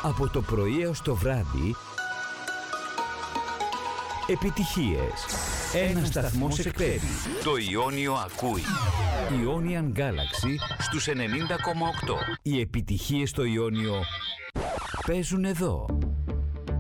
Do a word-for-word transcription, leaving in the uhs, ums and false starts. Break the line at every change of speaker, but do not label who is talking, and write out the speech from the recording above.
Από το πρωί έως το βράδυ, επιτυχίες. Ένας σταθμός εκπέμπει. Το Ιόνιο ακούει. Ionian Galaxy στους ενενήντα κόμμα οκτώ. Οι επιτυχίες στο Ιόνιο παίζουν εδώ.